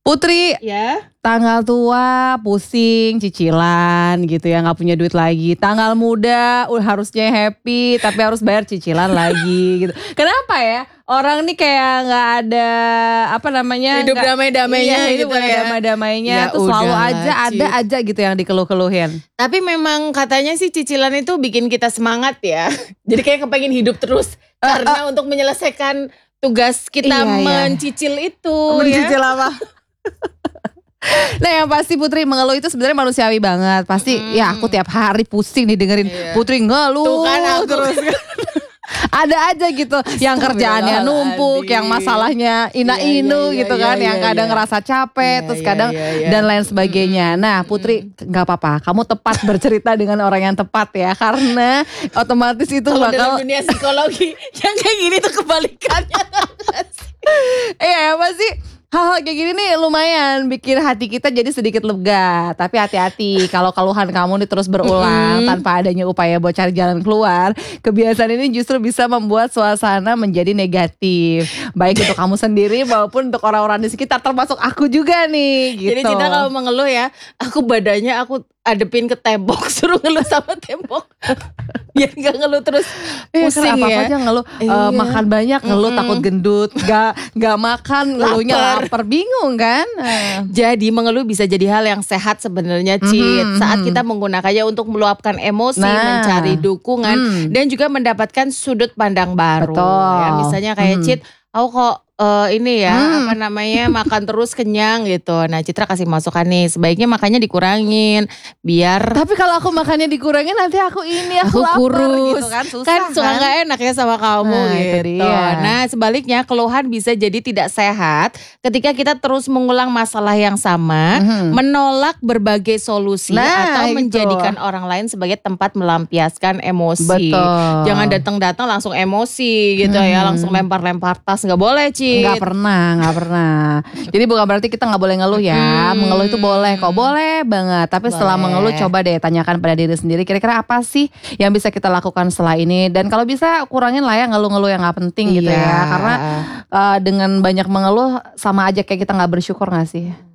Putri, Ya. tanggal tua pusing cicilan gitu ya, nggak punya duit lagi. Tanggal muda harusnya happy tapi harus bayar cicilan lagi gitu. Kenapa ya? Orang nih kayak nggak ada apa namanya? Hidup damai-damainya iya, hidup gitu nggak ada ya. damai-damainya. Ya Tuh selalu udahlah, aja ada Ci. aja gitu yang dikeluh-keluhin. Tapi memang katanya sih cicilan itu bikin kita semangat ya. Jadi kayak kepengen hidup terus karena untuk menyelesaikan tugas kita Iya, iya. mencicil itu Mencicil ya. apa? Nah yang pasti Putri mengeluh itu sebenarnya manusiawi banget. Pasti ya aku tiap hari pusing nih dengerin Putri ngeluh. Tuh kan aku terus ada aja gitu yang kerjaannya numpuk, yang masalahnya ina-inu Iya, gitu iya, kan, iya, yang kadang iya. ngerasa capek, Iya, terus iya, kadang iya, iya. dan lain sebagainya. Nah Putri nggak apa-apa, kamu tepat bercerita dengan orang yang tepat ya, karena otomatis itu Kalau bakal dalam dunia psikologi yang kayak gini tuh kebalikannya. iya pasti hal-hal kayak gini nih lumayan bikin hati kita jadi sedikit lega. Tapi hati-hati kalau keluhan kamu nih terus berulang tanpa adanya upaya buat cari jalan keluar, kebiasaan ini justru bisa membuat suasana menjadi negatif. Baik untuk kamu sendiri maupun untuk orang-orang di sekitar, termasuk aku juga nih gitu. Jadi Citra kalau mengeluh ya, aku badannya aku adepin ke tembok, suruh ngeluh sama tembok. Biar gak ngeluh terus pusing apa-apa ya. aja ngeluh, Iya. makan banyak ngeluh takut gendut, gak makan ngeluhnya lapar, bingung kan. Jadi mengeluh bisa jadi hal yang sehat sebenarnya, Cit. Saat kita menggunakannya untuk meluapkan emosi, Nah. mencari dukungan, dan juga mendapatkan sudut pandang baru. Betul. Ya, misalnya kayak Cit, aku kok ini ya apa namanya makan terus kenyang gitu. Nah Citra kasih masukan nih, sebaiknya makannya dikurangin biar Tapi kalau aku makannya dikurangin nanti aku aku lapar kurus gitu kan, susah kan suka kan. nggak enak ya sama kamu Nah, itu gitu. dia. Nah sebaliknya keluhan bisa jadi tidak sehat ketika kita terus mengulang masalah yang sama, menolak berbagai solusi Nah, atau itu. menjadikan orang lain sebagai tempat melampiaskan emosi. Betul. Jangan datang-datang langsung emosi gitu ya, langsung lempar-lempar tas, nggak boleh Cit. Nggak pernah. Jadi bukan berarti kita nggak boleh ngeluh ya. Mengeluh itu boleh kok, boleh banget. Tapi setelah Boleh. mengeluh coba deh tanyakan pada diri sendiri, kira-kira apa sih yang bisa kita lakukan setelah ini. Dan kalau bisa kurangin lah ya ngeluh-ngeluh yang nggak penting gitu Iya. ya. Karena dengan banyak mengeluh sama aja kayak kita nggak bersyukur nggak sih?